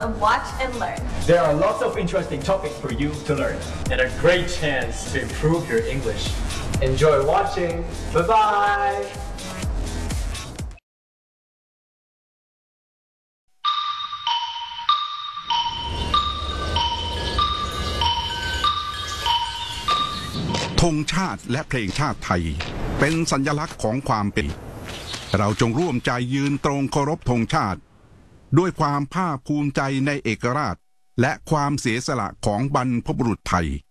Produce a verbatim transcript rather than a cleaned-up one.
Watch and learn. There are lots of interesting topics for you to learn and a great chance to improve your English. Enjoy watching. Bye bye. ธงชาติและเพลงชาติไทยเป็นสัญลักษณ์ของความเป็นเราจงร่วมใจยืนตรงเคารพธงชาติด้วยความภาคภูมิใจในเอกราชและความเสียสละของบรรพบุรุษไทย